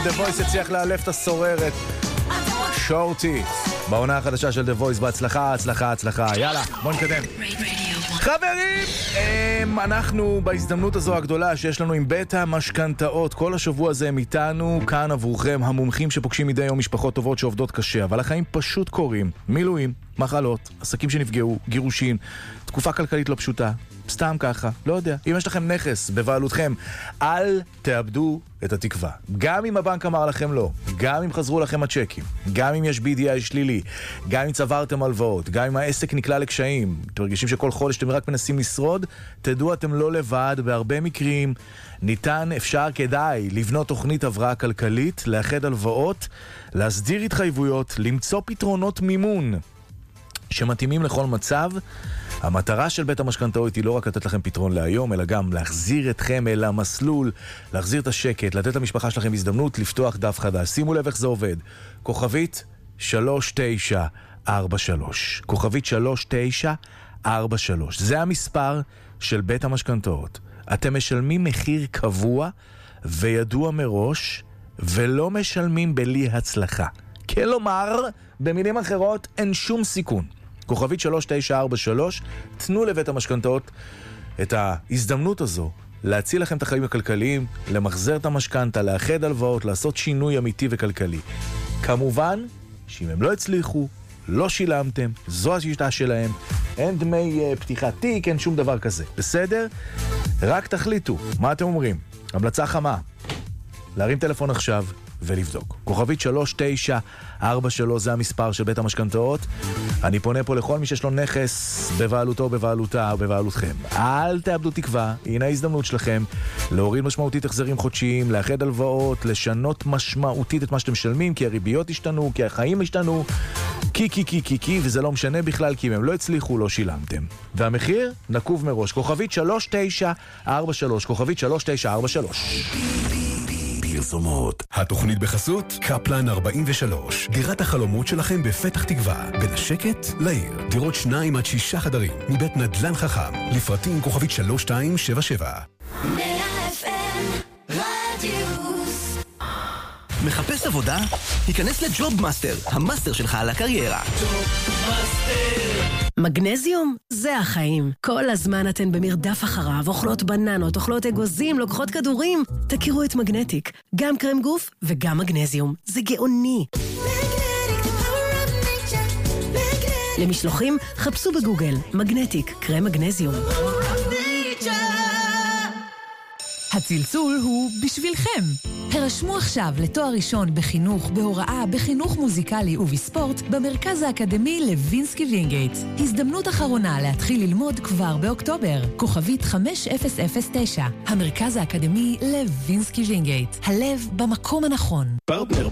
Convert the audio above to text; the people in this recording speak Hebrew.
The Voice הצליח לאלף את הסוררת שורטי בעונה החדשה של The Voice. בהצלחה, הצלחה, הצלחה. יאללה, בוא נקדם. חברים, אנחנו בהזדמנות הזו הגדולה שיש לנו עם בית המשכנתאות. כל השבוע הזה הם איתנו כאן עבורכם, המומחים שפוגשים מדי יום משפחות טובות שעובדות קשה, אבל החיים פשוט קורים. מילואים, מחלות, עסקים שנפגעו, גירושין, תקופה כלכלית לא פשוטה, סתם ככה, לא יודע. אם יש לכם נכס בבעלותכם, אל תאבדו את התקווה. גם אם הבנק אמר לכם לא, גם אם חזרו לכם הצ'קים, גם אם יש BDI שלילי, גם אם צברתם הלוואות, גם אם העסק נקלע לקשיים, אתם מרגישים שכל חודש אתם רק מנסים לשרוד, תדעו אתם לא לבד. בהרבה מקרים ניתן, אפשר, כדאי לבנות תוכנית הבראה כלכלית, לאחד הלוואות, להסדיר התחייבויות, למצוא פתרונות מימון שמתאימים לכל מצב. המטרה של בית המשכנתאות היא לא רק לתת לכם פתרון להיום, אלא גם להחזיר אתכם אל המסלול, להחזיר את השקט, לתת למשפחה שלכם הזדמנות לפתוח דף חדש. שימו לב איך זה עובד. כוכבית 3943. כוכבית 3943. זה המספר של בית המשכנתאות. אתם משלמים מחיר קבוע וידוע מראש, ולא משלמים בלי הצלחה. כלומר, במילים אחרות, אין שום סיכון. כוכבית 3943, תנו לבית המשכנתאות את ההזדמנות הזו להציל לכם את החיים הכלכליים, למחזר את המשכנתה, לאחד הלוואות, לעשות שינוי אמיתי וכלכלי. כמובן שאם הם לא הצליחו, לא שילמתם, זו השיטה שלהם, אין דמי פתיחת תיק, אין שום דבר כזה. בסדר? רק תחליטו, מה אתם אומרים? המלצה חמה, להרים טלפון עכשיו ולבדוק. כוכבית 3943, זה המספר של בית המשכנתאות. אני פונה פה לכל מי שיש לו נכס בבעלותו, בבעלותה או בבעלותכם. אל תאבדו תקווה, הנה ההזדמנות שלכם להוריד משמעותית החזרים חודשיים, לאחד הלוואות, לשנות משמעותית את מה שאתם משלמים, כי הריביות השתנו, כי החיים השתנו, כי, וזה לא משנה בכלל, כי אם הם לא הצליחו, לא שילמתם. והמחיר נקוב מראש. כוכבית 3943, כוכבית 3943. פרסומות. התוכנית בחסות קפלן 43. דירת החלומות שלכם בפתח תקווה. בין השקט לעיר. דירות 2 עד 6 חדרים. מבית נדל"ן חכם. לפרטים כוכבית 3277. 100 FM רדיוס. מחפש עבודה? היכנס לג'וב מאסטר, המאסטר שלך על הקריירה. ג'וב מאסטר. מגנזיום? זה החיים. כל הזמן אתן במרדף אחריו, אוכלות בננות, אוכלות אגוזים, לוקחות כדורים. תכירו את מגנטיק. גם קרם גוף וגם מגנזיום. זה גאוני. למשלוחים, חפשו בגוגל. מגנטיק, קרם מגנזיום. הצלצול הוא בשבילכם. הרשמו עכשיו לתואר ראשון בחינוך, בהוראה, בחינוך מוזיקלי ובספורט במרכז האקדמי לוינסקי וינגייט. הזדמנות אחרונה להתחיל ללמוד כבר באוקטובר. כוכבית 5009. המרכז האקדמי לוינסקי וינגייט. הלב במקום הנכון. פרטנר